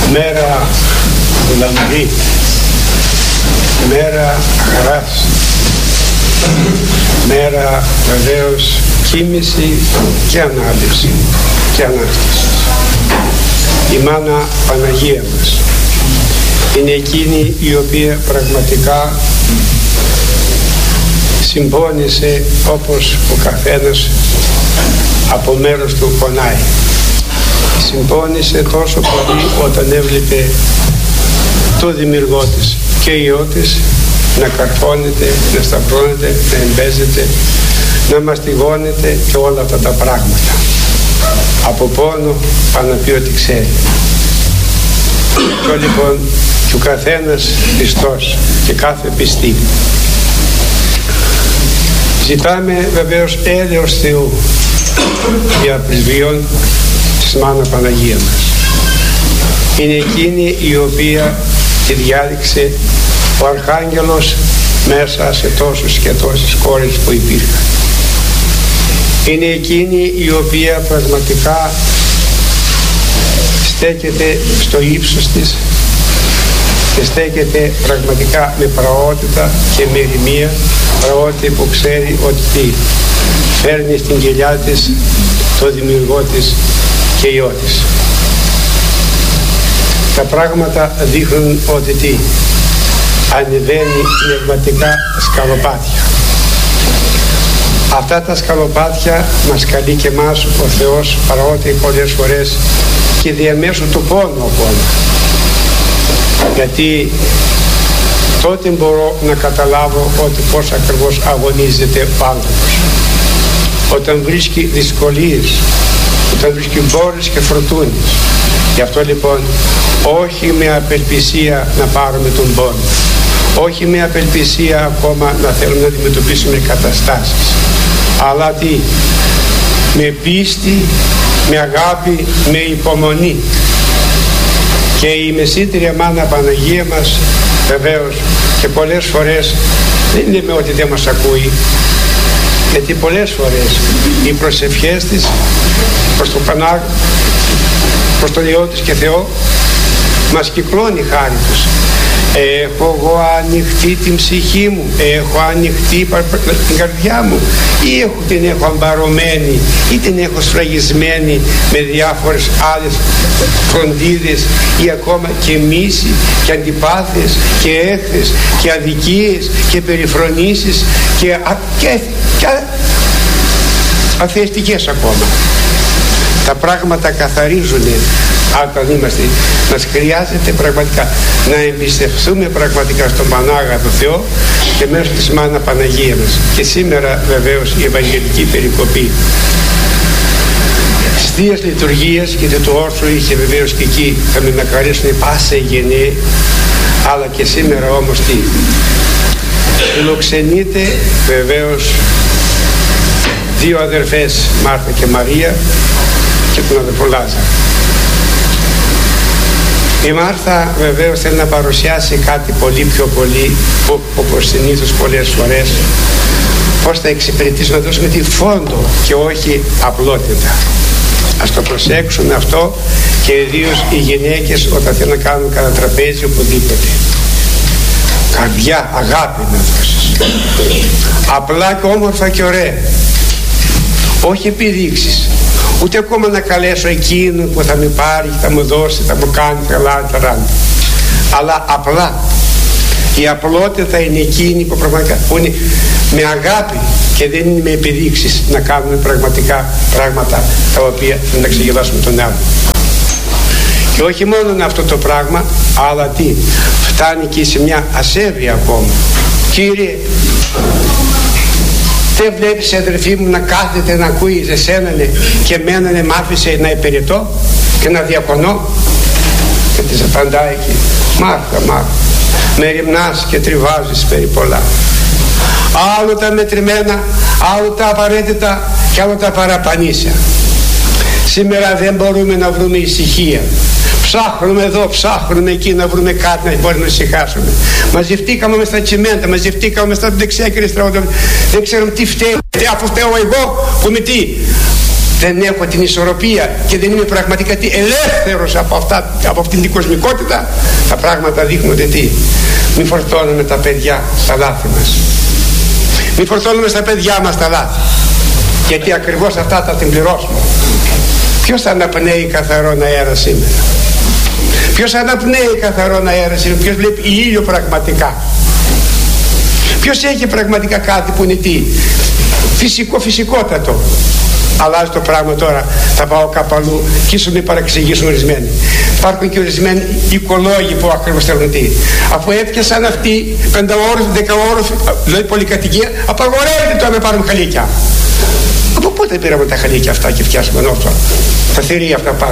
μέρα λαμπρή, μέρα χαράς, μέρα βεβαίως κοίμηση και ανάληψη και Ανάσταση. Η Μάνα Παναγία μας είναι εκείνη η οποία πραγματικά συμπόνισε, όπως ο καθένας από μέρος του πονάει. Συμπόνισε τόσο πολύ όταν έβλεπε το δημιουργό της και ιό της να καρφώνεται, να σταυρώνεται, να εμπέζεται, να μαστιγώνεται και όλα αυτά τα πράγματα. Από πόνο πάνω να πει ότι ξέρει. Αυτό λοιπόν και ο καθένας πιστός και κάθε πιστή. Ζητάμε βεβαίως έλεος Θεού για πρεσβειών της Μάνα Παναγία μας. Είναι εκείνη η οποία τη διάδειξε ο Αρχάγγελος μέσα σε τόσους και τόσες κόρες που υπήρχαν. Είναι εκείνη η οποία πραγματικά στέκεται στο ύψος της και στέκεται πραγματικά με πραότητα και με ηρεμία, πραότητα που ξέρει ότι φέρνει στην κοιλιά της το δημιουργό της και ιό της. Τα πράγματα δείχνουν ότι τι ανεβαίνει πνευματικά σκαλοπάτια. Αυτά τα σκαλοπάτια μας καλεί και εμάς ο Θεός παρότι πολλές φορές και διαμέσου του πόνου ακόμα. Γιατί τότε μπορώ να καταλάβω ότι πώς ακριβώς αγωνίζεται ο άνθρωπος. Όταν βρίσκει δυσκολίες, όταν βρίσκει μπόρες και φροντούνες. Γι' αυτό λοιπόν όχι με απελπισία να πάρουμε τον πόνο. Όχι με απελπισία ακόμα να θέλουμε να αντιμετωπίσουμε καταστάσεις. Αλλά τι, με πίστη, με αγάπη, με υπομονή. Και η μεσήτρια Μάνα Παναγία μας βεβαίως και πολλές φορές δεν λέμε ότι δεν μας ακούει, γιατί πολλές φορές οι προσευχές της προς το Πανάγ, προς τον Υιό της και Θεό μας κυκλώνει χάρη τους. Έχω εγώ ανοιχτή την ψυχή μου, έχω ανοιχτή την καρδιά μου ή την έχω αμπαρωμένη ή την έχω σφραγισμένη με διάφορες άλλες φροντίδες ή ακόμα και μίση και αντιπάθειες και έχθες και αδικίες και περιφρονήσεις και αθεαστικές ακόμα. Τα πράγματα καθαρίζουν όταν είμαστε. Μας χρειάζεται πραγματικά να εμπιστευτούμε πραγματικά στον Πανάγαθο Θεό και μέσω της Μάνα Παναγία μας. Και σήμερα βεβαίως η Ευαγγελική Περικοπή στις Θείες Λειτουργίες, γιατί το όρθρο είχε βεβαίως και εκεί θα με μακαρίσουν πάσα η γενναία, αλλά και σήμερα όμως τι φιλοξενείται βεβαίως δύο αδερφές, Μάρθα και Μαρία, και τον αδερφό Λάζαρο. Η Μάρθα βεβαίως θέλει να παρουσιάσει κάτι πολύ πιο πολύ, όπως συνήθως πολλές φορές, πώς θα εξυπηρετήσουμε, να δώσουμε τη φόντο και όχι απλότητα. Ας το προσέξουμε αυτό, και ιδίως οι γυναίκες όταν θέλουν να κάνουν κανένα τραπέζι οπουδήποτε. Καρδιά, αγάπη να δώσεις. Απλά και όμορφα και ωραία. Όχι επιδείξεις. Ούτε ακόμα να καλέσω εκείνο που θα με πάρει, θα μου δώσει, θα μου κάνει καλά. Αλλά απλά. Η απλότητα είναι εκείνη που πραγματικά που είναι με αγάπη και δεν είναι με επιδείξεις να κάνουμε πραγματικά πράγματα τα οποία να ξεγελάσουμε τον άλλο. Και όχι μόνο αυτό το πράγμα, αλλά τι, φτάνει και σε μια ασέβεια ακόμα. Κύριε, δεν βλέπεις αδερφή μου να κάθεται να ακούει εσένα και εμένα μ' άφησε να υπηρετώ και να διακονώ? Και της απαντάει εκεί, Μάρθα, με ρημνάς και τριβάζεις περί πολλά. Άλλο τα μετρημένα, άλλο τα απαραίτητα και άλλο τα παραπανήσια. Σήμερα δεν μπορούμε να βρούμε ησυχία. Ψάχνουμε εδώ, ψάχνουμε εκεί να βρούμε κάτι να μπορούμε να ησυχάσουμε. Μαζευτήκαμε μες στα τσιμέντα, μαζευτήκαμε μες στα δεξιά και αριστερά. Δεν ξέρουμε τι φταίει. Αφού φταίω εγώ που με τι δεν έχω την ισορροπία και δεν είμαι πραγματικά ελεύθερος από αυτήν την κοσμικότητα, τα πράγματα δείχνουν τι? Μην φορτώνουμε τα παιδιά στα λάθη μας. Μην φορτώνουμε στα παιδιά μας τα λάθη, γιατί ακριβώς αυτά θα την πληρώσουμε. Ποιος θα αναπνέει καθαρόν αέρα σήμερα? Ποιος αναπνέει καθαρόν αέρα σήμερα? Ποιος βλέπει ήλιο πραγματικά? Ποιος έχει πραγματικά κάτι που είναι τι? Φυσικότατο. Αλλάζει το πράγμα τώρα. Θα πάω κάπου αλλού και ίσως με παραξηγήσουν ορισμένοι. Υπάρχουν και ορισμένοι οικολόγοι που ακριβώς θέλουν τι? Αφού έπιασαν αυτοί 5όροφοι, 10όροφοι, δηλαδή πολυκατοικία, απαγορεύεται τώρα να πάρουμε χαλίκια. Από πότε πήραμε τα χαλίκια αυτά και φτιάσαμε νόστο? Τα θηρία αυτά πάνω.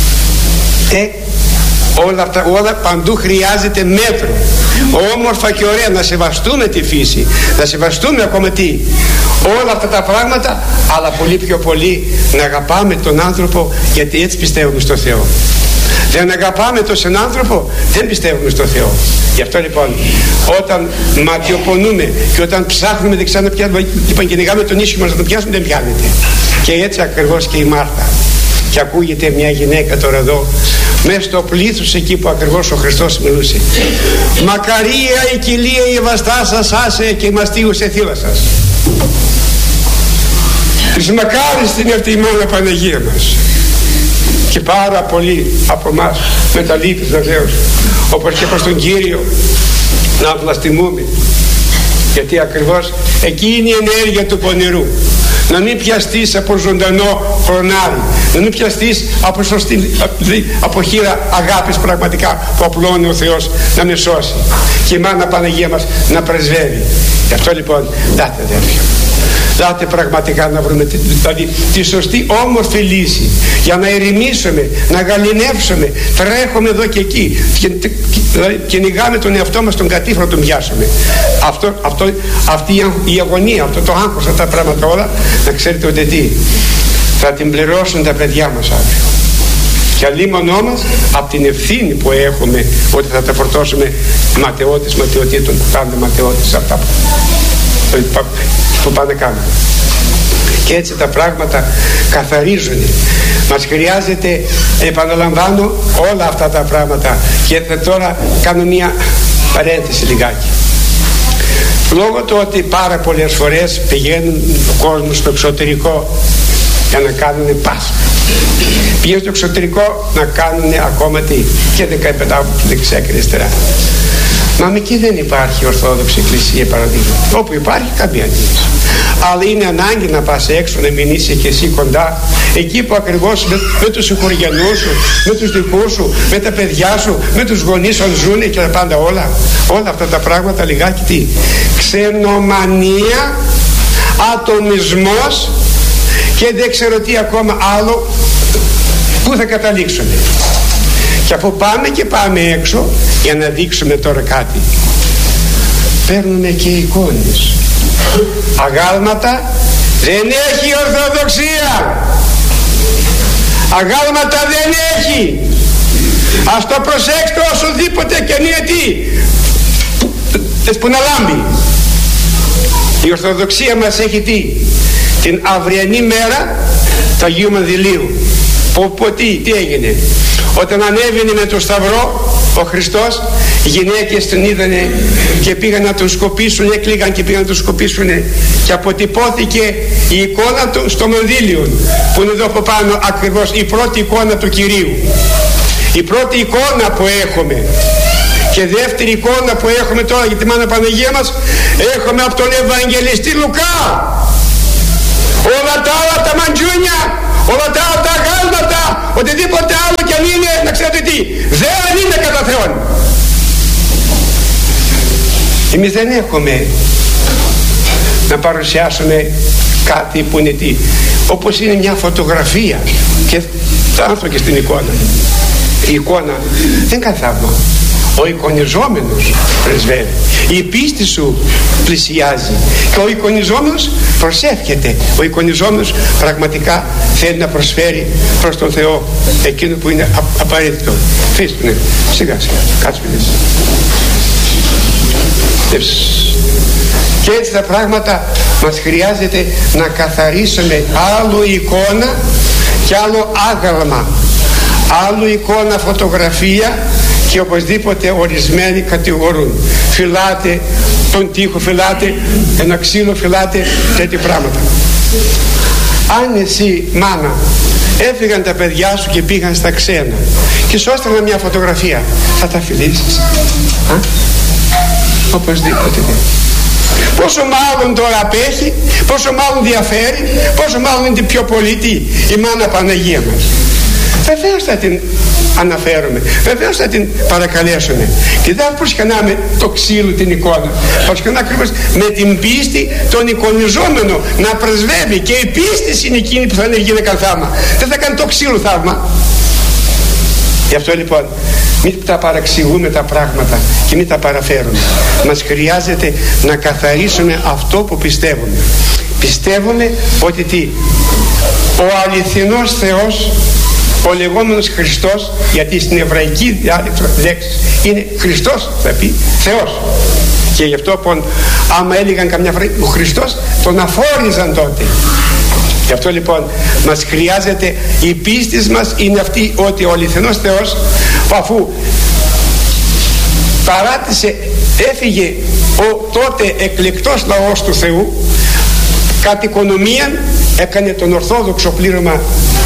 Όλα παντού χρειάζεται μέτρο. Όμορφα και ωραία να σεβαστούμε τη φύση, να σεβαστούμε ακόμα τι? Όλα αυτά τα πράγματα, αλλά πολύ πιο πολύ να αγαπάμε τον άνθρωπο, γιατί έτσι πιστεύουμε στο Θεό. Δεν αγαπάμε τον άνθρωπο, δεν πιστεύουμε στο Θεό. Γι' αυτό λοιπόν, όταν ματιοπονούμε και όταν ψάχνουμε δεξιά να πιάσουμε, λοιπόν, κυνηγάμε τον ίσιο μας να τον πιάσουμε, δεν πιάνεται. Και έτσι ακριβώς και η Μάρθα. Και ακούγεται μια γυναίκα τώρα εδώ, μέσα στο πλήθος εκεί που ακριβώς ο Χριστός μιλούσε. Μακαρία η κοιλία η ευαστά σας άσε και μαστίγουσε θύλα σας. Της μακάριστη είναι αυτή η μάνα Παναγία μας. Και πάρα πολλοί από εμάς με τα λύπης βεβαίως, όπως και προς τον Κύριο, να βλαστημούμε, γιατί ακριβώς εκεί είναι η ενέργεια του πονηρού. Να μην πιαστείς από ζωντανό χρονάρι, να μην πιαστείς από χείρα αγάπης πραγματικά που απλώνει ο Θεός να με σώσει και η μάνα Παναγία μας να πρεσβεύει. Γι' αυτό λοιπόν δάτε αδέρφια, δάτε πραγματικά να βρούμε δηλαδή τη σωστή όμορφη λύση για να ερημίσουμε, να γαληνεύσουμε. Τρέχουμε εδώ και εκεί, δηλαδή κυνηγάμε τον εαυτό μας, τον κατήφρο τον πιάσουμε. Αυτή η αγωνία, αυτό το άγχος, αυτά τα πράγματα όλα, να ξέρετε ότι τι? Θα την πληρώσουν τα παιδιά μας αύριο. Και αλλήμωνό μας από την ευθύνη που έχουμε ότι θα τα φορτώσουμε ματαιότητων που κάνουν ματαιότητες αυτά που πάνε κάνουν. Και έτσι τα πράγματα καθαρίζουν. Μας χρειάζεται, επαναλαμβάνω, όλα αυτά τα πράγματα. Και θα τώρα κάνω μια παρένθεση λιγάκι. Λόγω του ότι πάρα πολλές φορές πηγαίνουν ο κόσμος στο εξωτερικό για να κάνουν Πάσχα, πηγαίνουν στο εξωτερικό να κάνουν ακόμα τι? Και 15 από δεξιά και αριστερά. Μα εκεί δεν υπάρχει Ορθόδοξη Εκκλησία παραδείγματος. Όπου υπάρχει καμία αντίρρηση. Αλλά είναι ανάγκη να πας έξω, να μην είσαι και εσύ κοντά, εκεί που ακριβώς με τους συγχωριανούς σου, με τους δικούς σου, με τα παιδιά σου, με τους γονείς σου ζουνε και τα πάντα όλα. Όλα αυτά τα πράγματα λιγάκι τι? Ξενομανία, ατομισμός και δεν ξέρω τι ακόμα άλλο, πού θα καταλήξουμε. Και αφού πάμε έξω για να δείξουμε τώρα κάτι, παίρνουμε και εικόνες. Αγάλματα δεν έχει Ορθοδοξία. Αγάλματα δεν έχει. Ας το προσέξτε όσοδήποτε και είναι τι? Που να λάμπει. Η Ορθοδοξία μας έχει τι? Την αυριανή μέρα του Αγίου Μανδυλίου. Τι έγινε? Όταν ανέβαινε με το Σταυρό ο Χριστός, οι γυναίκες τον είδανε και πήγαν να τον σκοπίσουν, έκλειγαν και πήγαν να τον σκοπίσουν, και αποτυπώθηκε η εικόνα του στο μανδύλιο που είναι εδώ από πάνω, ακριβώς η πρώτη εικόνα του Κυρίου. Η πρώτη εικόνα που έχουμε. Και δεύτερη εικόνα που έχουμε τώρα για τη Μάνα Παναγία μας, έχουμε από τον Ευαγγελιστή Λουκά. Όλα τα άλλα τα μαντζούνια, όλα τα άλλα τα αγάλματα, οτιδήποτε άλλο κι αν είναι, να ξέρετε τι, δεν είναι κατά Θεόν. Εμείς δεν έχουμε να παρουσιάσουμε κάτι που είναι τι, όπως είναι μια φωτογραφία και θα έρθω και στην εικόνα. Η εικόνα δεν είναι θαύμα. Ο εικονιζόμενος πρεσβεύει. Η πίστη σου πλησιάζει και ο εικονιζόμενος προσεύχεται. Ο εικονιζόμενος πραγματικά θέλει να προσφέρει προς τον Θεό εκείνο που είναι απαραίτητο. Φύστουνε, σιγά σιγά, κάτσουμε. Και έτσι τα πράγματα μας χρειάζεται να καθαρίσουμε άλλο εικόνα και άλλο άγαλμα, άλλο εικόνα φωτογραφία, και οπωσδήποτε ορισμένοι κατηγορούν, φυλάτε τον τοίχο, φυλάτε ένα ξύλο, φυλάτε τέτοια πράγματα. Αν εσύ, μάνα, έφυγαν τα παιδιά σου και πήγαν στα ξένα και σου έστελναν μια φωτογραφία, θα τα φιλήσεις? Οπωσδήποτε δεν. Πόσο μάλλον τώρα απέχει, πόσο μάλλον διαφέρει, πόσο μάλλον είναι πιο πολύτη η μάνα Παναγία μας. Βεβαίως θα την αναφέρουμε, βεβαίως θα την παρακαλέσουμε, και δεν θα προσκυνάμε το ξύλο την εικόνα, προσκυνάμε ακριβώς με την πίστη τον εικονιζόμενο να πρεσβεύει, και η πίστη είναι εκείνη που θα είναι γυναίκα θαύμα, δεν θα κάνει το ξύλο θαύμα. Γι' αυτό λοιπόν μην τα παραξηγούμε τα πράγματα και μην τα παραφέρουμε. Μας χρειάζεται να καθαρίσουμε αυτό που πιστεύουμε. Πιστεύουμε ότι τι? Ο αληθινός Θεός, ο λεγόμενος Χριστός, γιατί στην εβραϊκή λέξη είναι Χριστός, θα πει Θεός, και γι' αυτό άμα έλεγαν καμιά φορά ο Χριστός, τον αφόριζαν τότε. Γι' αυτό λοιπόν μας χρειάζεται, η πίστη μας είναι αυτή ότι ο αληθινός Θεός, αφού παράτησε, έφυγε ο τότε εκλεκτός λαός του Θεού, κατ' οικονομία έκανε τον ορθόδοξο πλήρωμα,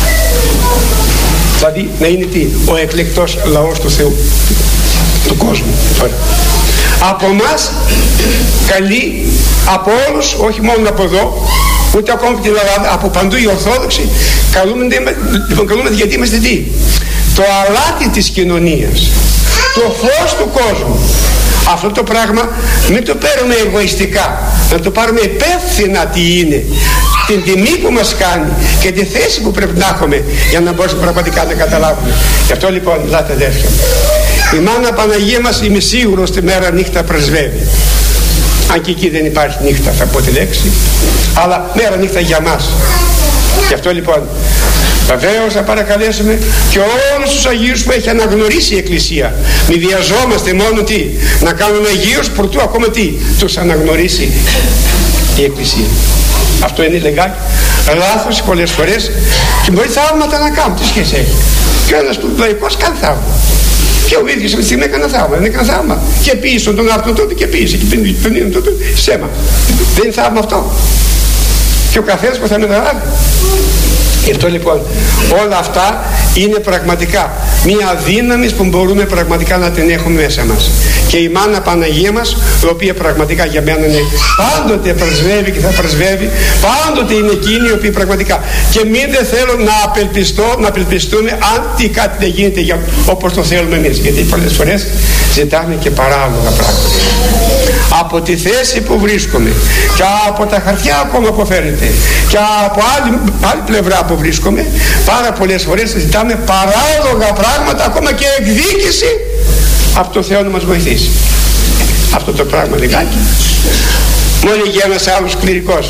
δηλαδή να είναι τι? Ο εκλεκτός λαός του Θεού, του κόσμου. Από εμάς καλεί, από όλους, όχι μόνο από εδώ, ούτε ακόμα από την Ελλάδα, από παντού οι Ορθόδοξοι καλούμε, γιατί είμαστε τι? Το αλάτι της κοινωνίας, το φως του κόσμου. Αυτό το πράγμα μην το παίρνουμε εγωιστικά, να το πάρουμε υπεύθυνα τι είναι, την τιμή που μας κάνει και τη θέση που πρέπει να έχουμε για να μπορούμε πραγματικά να καταλάβουμε. Γι' αυτό λοιπόν, λάτε αδέρφια, η μάνα Παναγία μας, είμαι σίγουρος, τη μέρα νύχτα πρεσβεύει. Αν και εκεί δεν υπάρχει νύχτα, θα πω τη λέξη, αλλά μέρα νύχτα για μας. Γι' αυτό λοιπόν βεβαίως θα παρακαλέσουμε και όλους τους Αγίους που έχει αναγνωρίσει η Εκκλησία. Μη βιαζόμαστε μόνο τι? Να κάνουμε Αγίους προτού ακόμα τι? Τους αναγνωρίσει η Εκκλησία. Αυτό είναι λεγάκι λάθος πολλές φορές, και μπορεί θαύματα να κάνουν. Τι σχέση έχει? Και ένας λαϊκός κάνει θαύμα. Και ο ίδιος αυτή τη στιγμή έκανε θαύμα, δεν έκανε θαύμα. Και ποιήσε τον άρθρο τότε και ποιήσε και τον ίδιο τότε ψέμα. Δεν είναι θαύμα αυτό? Και ο καθένας που θα μεταλάβει. Γι' αυτό λοιπόν όλα αυτά είναι πραγματικά μια δύναμη που μπορούμε πραγματικά να την έχουμε μέσα μας. Και η μάνα Παναγία μας, η οποία πραγματικά για μένα είναι πάντοτε πρεσβεύει και θα πρεσβεύει, πάντοτε είναι εκείνη η οποία πραγματικά, και μην δεν θέλω να απελπιστούμε αν κάτι δεν γίνεται όπως το θέλουμε εμείς, γιατί πολλές φορές ζητάμε και παράλογα πράγματα. Από τη θέση που βρίσκομαι και από τα χαρτιά ακόμα που φέρνετε και από άλλη πλευρά που βρίσκομαι, πάρα πολλές φορές ζητάμε παράλογα πράγματα, ακόμα και εκδίκηση από το Θεό να μας βοηθήσει. Αυτό το πράγμα λιγάκι. Μου έλεγε ένας άλλος κληρικός,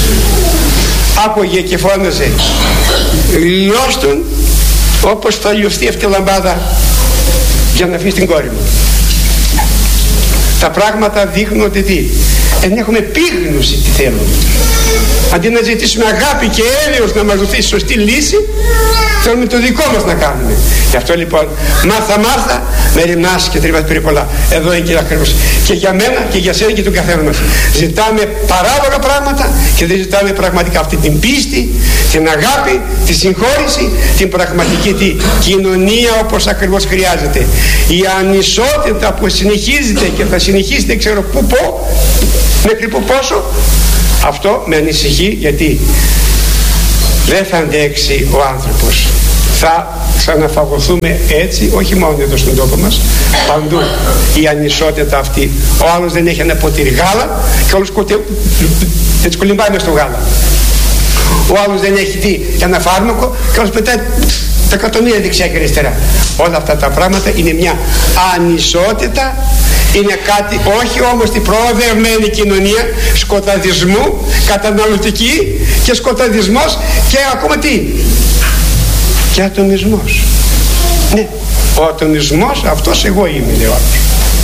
άκουγε και φώναζε, λιώστον όπως θα λιωστεί αυτή η λαμπάδα για να αφήσει την κόρη μου. Τα πράγματα δείχνουν ότι τι? Δεν έχουμε πείγνωση τι θέλουμε. Αντί να ζητήσουμε αγάπη και έλεος να μας δοθεί σωστή λύση, θέλουμε το δικό μας να κάνουμε. Γι' αυτό λοιπόν μάρθα με ρημνάς και τρίβας περιπολά. Εδώ είναι και ακριβώς και για μένα και για σένα και τον καθένα μας. Ζητάμε παράλογα πράγματα και δεν ζητάμε πραγματικά αυτή την πίστη, την αγάπη, τη συγχώρηση, την πραγματική τη κοινωνία όπως ακριβώς χρειάζεται. Η ανισότητα που συνεχίζεται και θα συνεχίσει, δεν ξέρω πού πω, μέχρι πού πόσο, αυτό με ανησυχεί, γιατί δεν θα αντέξει ο άνθρωπος. Θα ξαναφαγωθούμε έτσι, όχι μόνο εδώ στον τόπο μας, παντού η ανισότητα αυτή. Ο άλλος δεν έχει ένα ποτήρι γάλα και όλος έτσι κολυμπάει μες στο γάλα. Ο άλλος δεν έχει τι, ένα φάρμακο και όλος πετάει τα εκατομμύρια δεξιά και αριστερά. Όλα αυτά τα πράγματα είναι μια ανισότητα, είναι κάτι, όχι όμως την προοδευμένη κοινωνία σκοταδισμού, καταναλωτική και σκοταδισμός και ακόμα τι? Και ατομισμός. Ναι, ο ατομισμός αυτός εγώ είμαι, λέω.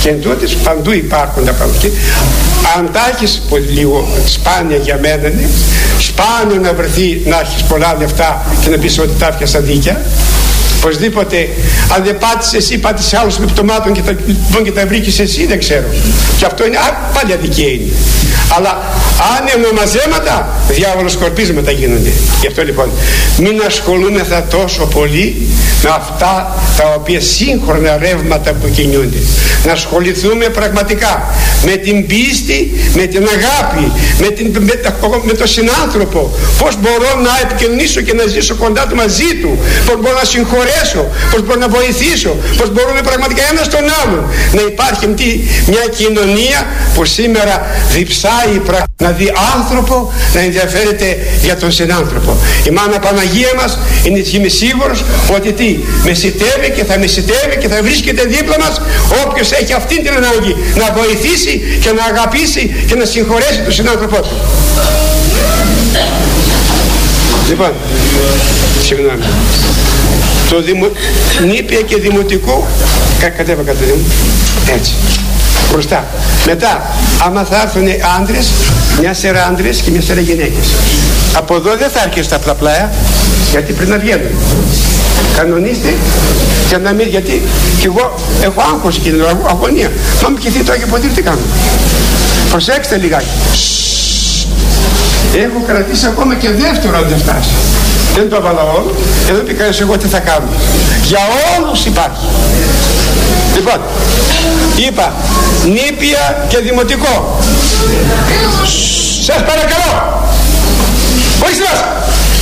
Και εντούτοις παντού υπάρχουν τα πράγματα. Αν τα έχεις λίγο σπάνια, για μένα είναι σπάνιο να βρεθεί να έχεις πολλά λεφτά και να πεις ότι τα έφτιασα δίκαια. Οπωσδήποτε, αν δεν πάτησες εσύ, πάτησε άλλος με πτωμάτων και τα βρήκες εσύ, δεν ξέρω. Και αυτό είναι πάλι αδικία είναι. Αλλά αν είναι μαζέματα, διάβολος σκορπίσματα γίνονται. Γι' αυτό λοιπόν μην ασχολούμεθα τόσο πολύ με αυτά τα οποία σύγχρονα ρεύματα που κινούνται. Να ασχοληθούμε πραγματικά με την πίστη, με την αγάπη, με τον συνάνθρωπο. Πώς μπορώ να επικοινωνήσω και να ζήσω κοντά του, μαζί του. Πώς μπορώ να συγχωρέσω, πώς μπορώ να βοηθήσω, πώς μπορούμε πραγματικά ένας τον άλλον να υπάρχει μια κοινωνία που σήμερα διψάει να δει άνθρωπο να ενδιαφέρεται για τον συνάνθρωπο. Η Μάνα Παναγία μας είμαι σίγουρος ότι τι μεσητεύει και θα μεσητεύει και θα βρίσκεται δίπλα μας όποιος έχει αυτή την ανάγκη να βοηθήσει και να αγαπήσει και να συγχωρέσει τον συνάνθρωπό του. Λοιπόν, συγγνώμη, το νήπια και δημοτικού κατέβα κατά δήμο, έτσι μπροστά. Μετά άμα θα έρθουν άντρες, μια σειρά άντρες και μια σειρά γυναίκες. Από εδώ δεν θα έρχεστε απλά πλάια, γιατί πριν να βγαίνουν κανονίστε και να μην, γιατί και εγώ έχω άγχος και αγωνία. Μα μου κοιθεί το Άγιο Ποτήρι, τι κάνω? Προσέξτε λιγάκι. Έχω κρατήσει ακόμα και δεύτερο αν δεν φτάσει. Δεν το έβαλα όλο. Εδώ πει κανείς εγώ τι θα κάνω. Για όλους υπάρχει. Λοιπόν, είπα νήπια και δημοτικό. Σας παρακαλώ. Ορίστε μας.